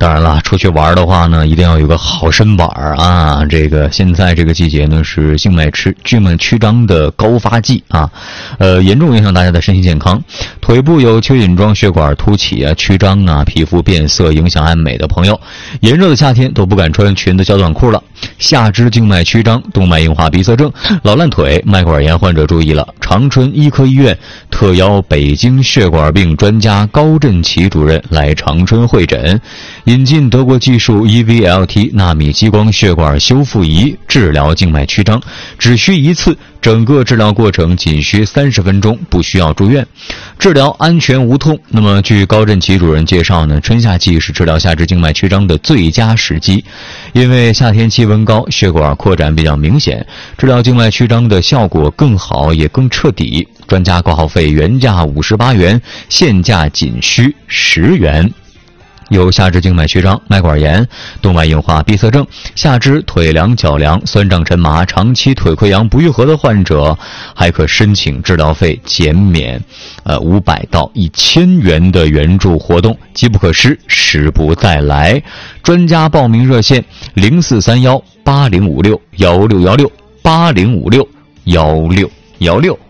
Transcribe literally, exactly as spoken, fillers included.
当然了，出去玩的话呢，一定要有个好身板啊。这个现在这个季节呢是静脉曲静脉曲张的高发季啊，呃，严重影响大家的身心健康。腿部有蚯蚓状血管凸起啊、曲张啊、皮肤变色，影响爱美的朋友，炎热的夏天都不敢穿裙子、小短裤了。下肢静脉曲张、动脉硬化闭塞症、老烂腿、脉管炎患者注意了，长春医科医院特邀北京血管病专家高振奇主任来长春会诊，引进德国技术 E V L T 纳米激光血管修复仪治疗静脉曲张，只需一次，整个治疗过程仅需三十分钟，不需要住院，治疗安全无痛。那么据高振奇主任介绍呢，春夏季是治疗下肢静脉曲张的最佳时机，因为夏天气温高，血管扩展比较明显，治疗静脉曲张的效果更好也更彻底。专家挂号费原价五十八元，现价仅需十元。有下肢静脉曲张、脉管炎、动脉硬化闭塞症、下肢腿凉脚凉、酸胀沉麻、长期腿溃疡不愈合的患者，还可申请治疗费减免呃五百到一千元的援助活动，机不可失，时不再来。专家报名热线零四三幺八零五六幺六幺六八零五六幺六幺六。